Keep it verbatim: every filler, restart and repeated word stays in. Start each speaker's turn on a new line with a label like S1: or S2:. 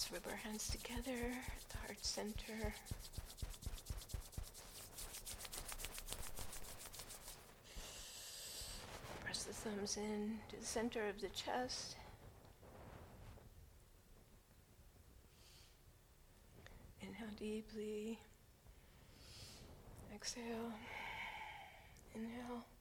S1: Let's rub our hands together at the heart center. Press the thumbs in to the center of the chest. Inhale deeply. Exhale. Inhale.